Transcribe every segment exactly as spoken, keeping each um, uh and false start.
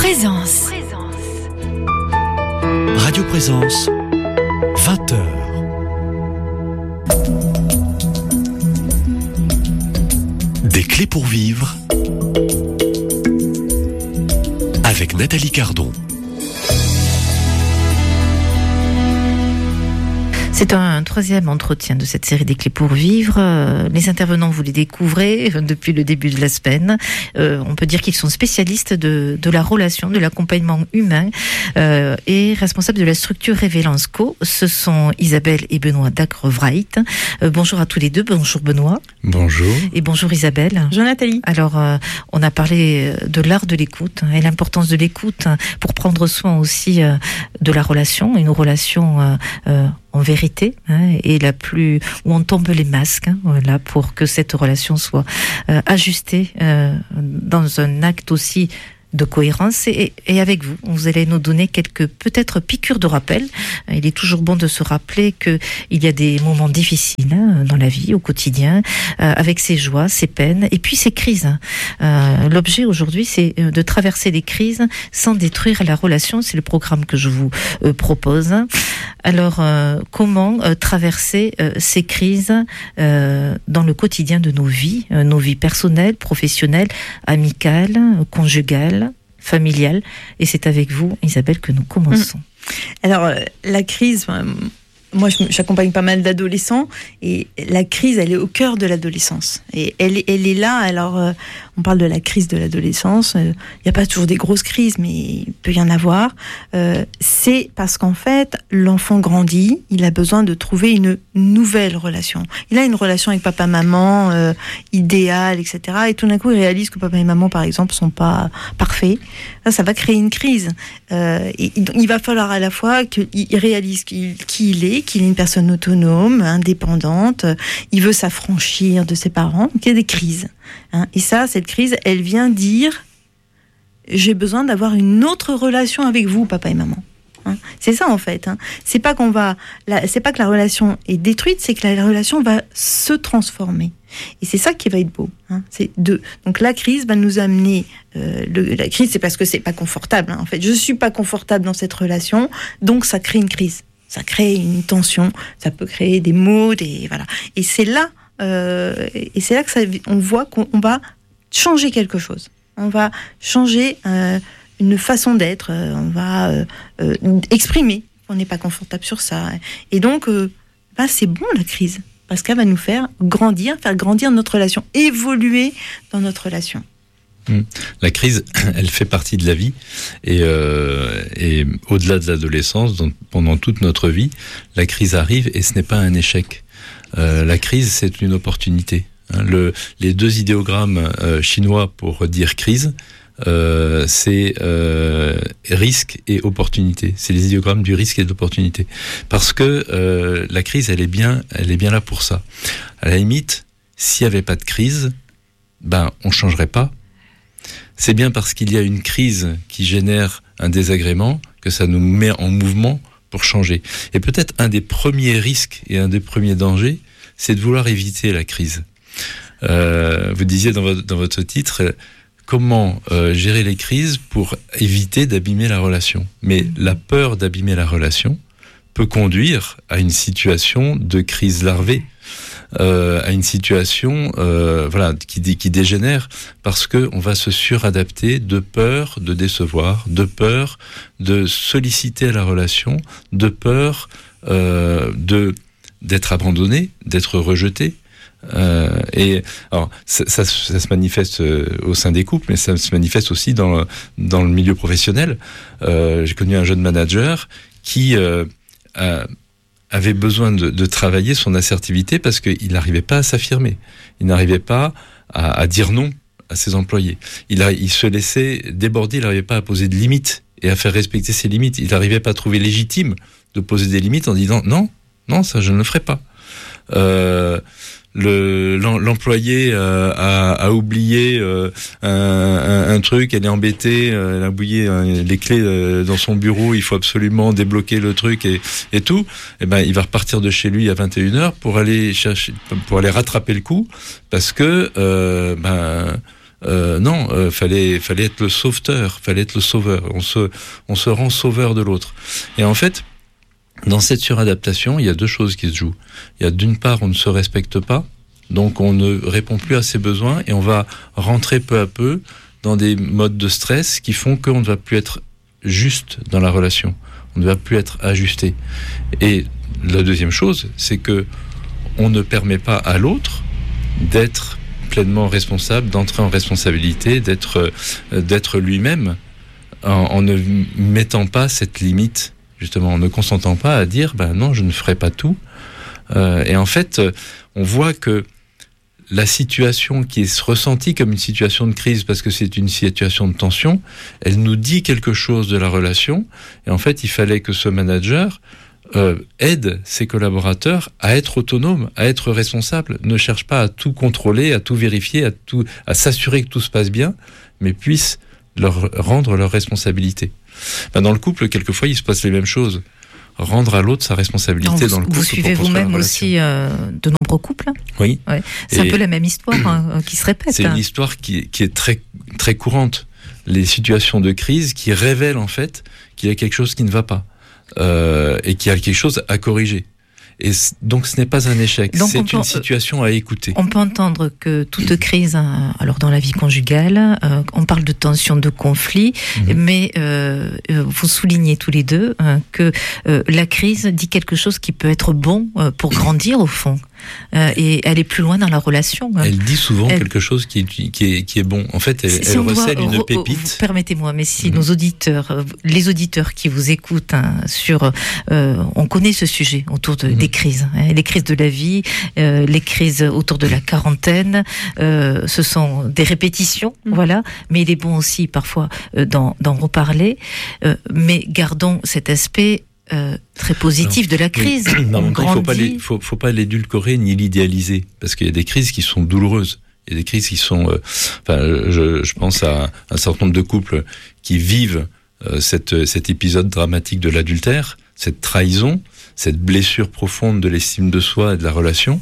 Présence. Radio Présence, vingt heures. Des clés pour vivre avec Nathalie Cardon. C'est un troisième entretien de cette série des clés pour vivre. Les intervenants, vous les découvrez depuis le début de la semaine. Euh, on peut dire qu'ils sont spécialistes de, de la relation, de l'accompagnement humain euh, et responsables de la structure Révélance Co. Ce sont Isabelle et Benoît Dacrevrait. Euh, bonjour à tous les deux. Bonjour Benoît. Bonjour. Et bonjour Isabelle. Bonjour Nathalie. Alors, euh, on a parlé de l'art de l'écoute et l'importance de l'écoute pour prendre soin aussi euh, de la relation, une relation euh, euh, en vérité, hein, et la plus où on tombe les masques, hein, voilà, pour que cette relation soit euh, ajustée euh, dans un acte aussi de cohérence. Et, et avec vous, vous allez nous donner quelques peut-être piqûres de rappel. Il est toujours bon de se rappeler que il y a des moments difficiles, hein, dans la vie, au quotidien, euh, avec ses joies, ses peines, et puis ses crises. Euh, l'objet aujourd'hui, c'est de traverser les crises sans détruire la relation. C'est le programme que je vous euh, propose. Alors, euh, comment euh, traverser euh, ces crises euh, dans le quotidien de nos vies, euh, nos vies personnelles, professionnelles, amicales, euh, conjugales, familiales. Et c'est avec vous, Isabelle, que nous commençons. Alors, euh, la crise, euh, moi j'accompagne pas mal d'adolescents, et la crise, elle est au cœur de l'adolescence. Et elle, elle est là, alors euh, on parle de la crise de l'adolescence, il euh, n'y a pas toujours des grosses crises, mais il peut y en avoir. Euh, c'est parce qu'en fait, l'enfant grandit, il a besoin de trouver une nouvelle relation. Il a une relation avec papa-maman, euh, idéale, et cetera. Et tout d'un coup, il réalise que papa et maman, par exemple, sont pas parfaits. Ça, ça va créer une crise. Euh, et il va falloir à la fois qu'il réalise qui il est, qu'il est une personne autonome, indépendante, il veut s'affranchir de ses parents, donc il y a des crises. Hein. Et ça, cette crise, elle vient dire « j'ai besoin d'avoir une autre relation avec vous, papa et maman ». Hein. C'est ça en fait. Hein. C'est pas qu'on va, la, c'est pas que la relation est détruite, c'est que la relation va se transformer. Et c'est ça qui va être beau. Hein. C'est deux. Donc la crise va nous amener. Euh, le, la crise, c'est parce que c'est pas confortable. Hein. En fait, je suis pas confortable dans cette relation, donc ça crée une crise. Ça crée une tension. Ça peut créer des maux, des voilà. Et c'est là, euh, et c'est là que ça, on voit qu'on on va changer quelque chose. On va changer. Euh, une façon d'être, euh, on va euh, euh, exprimer qu'on n'est pas confortable sur ça. Et donc, euh, bah, c'est bon la crise, parce qu'elle va nous faire grandir, faire grandir notre relation, évoluer dans notre relation. Mmh. La crise, elle fait partie de la vie, et, euh, et au-delà de l'adolescence, donc pendant toute notre vie, la crise arrive et ce n'est pas un échec. Euh, la crise, c'est une opportunité. Hein, le, les deux idéogrammes euh, chinois pour dire crise, Euh, c'est euh, risque et opportunité. C'est les idéogrammes du risque et de l'opportunité. Parce que euh, la crise, elle est bien, elle est bien là pour ça. À la limite, s'il n'y avait pas de crise, ben on changerait pas. C'est bien parce qu'il y a une crise qui génère un désagrément que ça nous met en mouvement pour changer. Et peut-être un des premiers risques et un des premiers dangers, c'est de vouloir éviter la crise. Euh, vous disiez dans votre, dans votre titre. Comment euh, gérer les crises pour éviter d'abîmer la relation. Mais la peur d'abîmer la relation peut conduire à une situation de crise larvée, euh, à une situation euh, voilà, qui, qui dégénère parce qu'on va se suradapter de peur de décevoir, de peur de solliciter la relation, de peur euh, de, d'être abandonné, d'être rejeté. Euh, et alors ça, ça, ça se manifeste euh, au sein des couples, mais ça se manifeste aussi dans dans le milieu professionnel. Euh, j'ai connu un jeune manager qui euh, a, avait besoin de, de travailler son assertivité parce qu'il n'arrivait pas à s'affirmer, il n'arrivait pas à, à dire non à ses employés. Il a, il se laissait déborder, il n'arrivait pas à poser de limites et à faire respecter ses limites. Il n'arrivait pas à trouver légitime de poser des limites en disant non, non, ça je ne le ferai pas. Euh, Le, l'employé euh, a, a oublié euh, un, un, un truc, elle est embêtée, euh, elle a oublié euh, les clés euh, dans son bureau, il faut absolument débloquer le truc et, et tout. Et ben, il va repartir de chez lui à vingt et une heures pour aller chercher, pour aller rattraper le coup, parce que euh, ben Euh, non, euh, fallait, fallait être le sauveteur, fallait être le sauveur. On se, on se rend sauveur de l'autre. Et en fait, dans cette suradaptation, il y a deux choses qui se jouent. Il y a d'une part, on ne se respecte pas, donc on ne répond plus à ses besoins et on va rentrer peu à peu dans des modes de stress qui font qu'on ne va plus être juste dans la relation. On ne va plus être ajusté. Et la deuxième chose, c'est que on ne permet pas à l'autre d'être pleinement responsable, d'entrer en responsabilité, d'être, euh, d'être lui-même, en, en ne mettant pas cette limite, justement, en ne consentant pas à dire, ben non, je ne ferai pas tout. Euh, et en fait, on voit que la situation qui est ressentie comme une situation de crise, parce que c'est une situation de tension, elle nous dit quelque chose de la relation, et en fait, il fallait que ce manager Euh, aide ses collaborateurs à être autonomes, à être responsables, ne cherche pas à tout contrôler, à tout vérifier, à, tout, à s'assurer que tout se passe bien, mais puisse leur rendre leur responsabilité. Ben, dans le couple, quelquefois, il se passe les mêmes choses. Rendre à l'autre sa responsabilité vous, dans le couple. Vous suivez vous-même aussi euh, de nombreux couples. Oui. Ouais. C'est Et un peu la même histoire hein, qui se répète. C'est hein. une histoire qui, qui est très, très courante. Les situations de crise qui révèlent en fait qu'il y a quelque chose qui ne va pas. Euh, et qu'il y a quelque chose à corriger. Et c- donc ce n'est pas un échec, donc c'est une peut, situation à écouter. On peut entendre que toute crise, hein, alors dans la vie conjugale, euh, on parle de tension, de conflit, mmh. mais euh, vous soulignez tous les deux hein, que euh, la crise dit quelque chose qui peut être bon euh, pour grandir au fond. Euh, et aller plus loin dans la relation. Elle dit souvent elle... quelque chose qui est, qui est, qui est bon. En fait, elle, si elle recèle une re- pépite. Permettez-moi, mais si mmh. nos auditeurs, les auditeurs qui vous écoutent hein, sur, euh, on connaît ce sujet autour de, mmh. des crises, hein, les crises de la vie, euh, les crises autour de la quarantaine. Euh, ce sont des répétitions, mmh. voilà. Mais il est bon aussi parfois euh, d'en, d'en reparler. Euh, mais gardons cet aspect. Euh, très positif non, de la crise. Oui. Non, il ne faut pas, les, faut, faut pas l'édulcorer ni l'idéaliser, parce qu'il y a des crises qui sont douloureuses. Il y a des crises qui sont... Euh, enfin, je, je pense à un certain nombre de couples qui vivent euh, cette, cet épisode dramatique de l'adultère, cette trahison, cette blessure profonde de l'estime de soi et de la relation.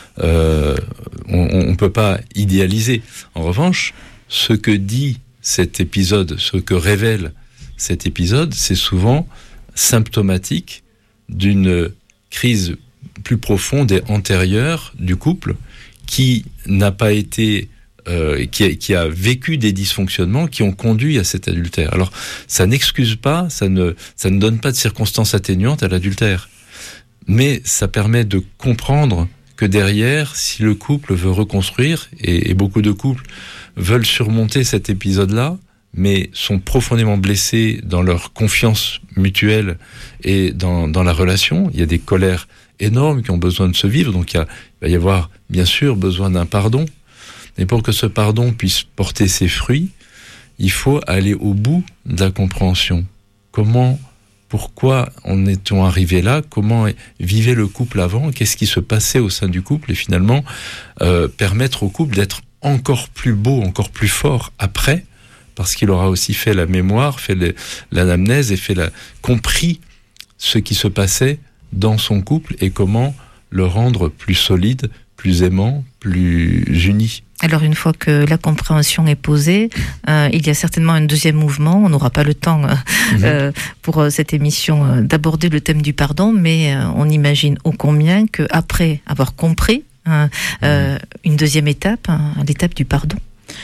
Euh, on ne peut pas idéaliser. En revanche, ce que dit cet épisode, ce que révèle cet épisode, c'est souvent symptomatique d'une crise plus profonde et antérieure du couple qui n'a pas été, euh, qui, a, qui a vécu des dysfonctionnements qui ont conduit à cet adultère. Alors, ça n'excuse pas, ça ne, ça ne donne pas de circonstances atténuantes à l'adultère, mais ça permet de comprendre que derrière, si le couple veut reconstruire, et, et beaucoup de couples veulent surmonter cet épisode-là, mais sont profondément blessés dans leur confiance mutuelle et dans, dans la relation. Il y a des colères énormes qui ont besoin de se vivre, donc il, y a, il va y avoir bien sûr besoin d'un pardon. Et pour que ce pardon puisse porter ses fruits, il faut aller au bout de la compréhension. Comment, pourquoi en est-on arrivé là ? Comment vivait le couple avant ? Qu'est-ce qui se passait au sein du couple ? Et finalement, euh, permettre au couple d'être encore plus beau, encore plus fort après, parce qu'il aura aussi fait la mémoire, fait les, l'anamnèse et fait la, compris ce qui se passait dans son couple et comment le rendre plus solide, plus aimant, plus uni. Alors une fois que la compréhension est posée, euh, il y a certainement un deuxième mouvement. On n'aura pas le temps euh, mmh. euh, pour euh, cette émission euh, d'aborder le thème du pardon, mais euh, on imagine ô combien qu'après avoir compris, hein, euh, mmh. une deuxième étape, hein, l'étape du pardon.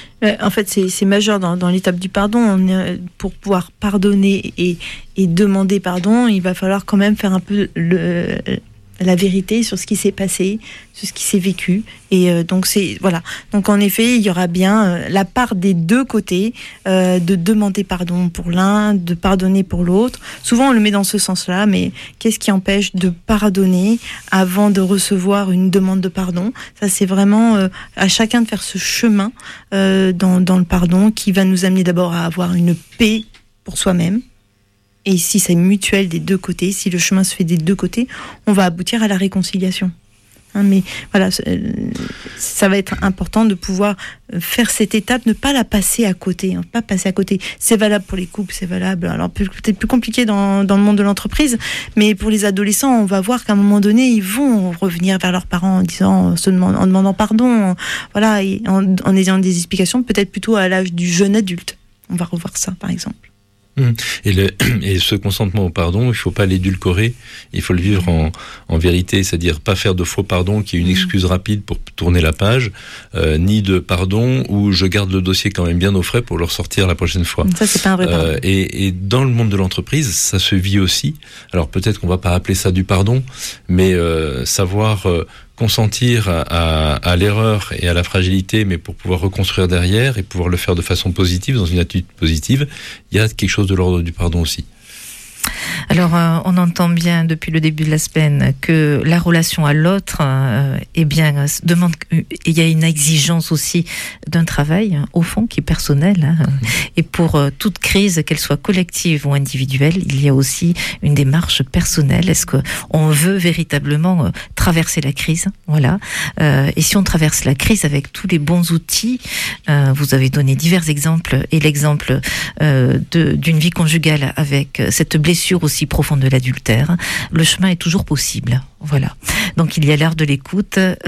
En fait, c'est, c'est majeur dans, dans l'étape du pardon. On est, pour pouvoir pardonner et, et demander pardon, il va falloir quand même faire un peu le, la vérité sur ce qui s'est passé, sur ce qui s'est vécu. Et euh, donc, c'est, voilà. Donc, en effet, il y aura bien euh, la part des deux côtés euh, de demander pardon pour l'un, de pardonner pour l'autre. Souvent, on le met dans ce sens-là, mais qu'est-ce qui empêche de pardonner avant de recevoir une demande de pardon ? Ça, c'est vraiment euh, à chacun de faire ce chemin euh, dans, dans le pardon qui va nous amener d'abord à avoir une paix pour soi-même. Et si c'est mutuel des deux côtés, si le chemin se fait des deux côtés, on va aboutir à la réconciliation. Hein, mais voilà, ça va être important de pouvoir faire cette étape, ne pas la passer à côté, hein, pas passer à côté. C'est valable pour les couples, c'est valable. Alors peut-être plus compliqué dans, dans le monde de l'entreprise, mais pour les adolescents, on va voir qu'à un moment donné, ils vont revenir vers leurs parents en disant, se demandant, en demandant pardon, voilà, et en, en ayant des explications, peut-être plutôt à l'âge du jeune adulte. On va revoir ça, par exemple. Et, le, et ce consentement au pardon, il ne faut pas l'édulcorer, il faut le vivre en, en vérité, c'est-à-dire pas faire de faux pardon qui est une excuse rapide pour tourner la page, euh, ni de pardon où je garde le dossier quand même bien au frais pour le ressortir la prochaine fois. Ça, c'est pas un vrai pardon. Euh, et, et dans le monde de l'entreprise, ça se vit aussi. Alors peut-être qu'on ne va pas appeler ça du pardon, mais euh, savoir... Euh, consentir à, à, à l'erreur et à la fragilité, mais pour pouvoir reconstruire derrière et pouvoir le faire de façon positive, dans une attitude positive, il y a quelque chose de l'ordre du pardon aussi. Alors, euh, on entend bien depuis le début de la semaine que la relation à l'autre, euh, eh bien, demande. Il y a une exigence aussi d'un travail hein, au fond qui est personnel. Hein, mmh. Et pour euh, toute crise, qu'elle soit collective ou individuelle, il y a aussi une démarche personnelle. Est-ce que on veut véritablement euh, traverser la crise? Voilà. Euh, et si on traverse la crise avec tous les bons outils, euh, vous avez donné divers exemples et l'exemple euh, de, d'une vie conjugale avec cette blessure aussi profonde de l'adultère, le chemin est toujours possible. Voilà. Donc il y a l'art de l'écoute.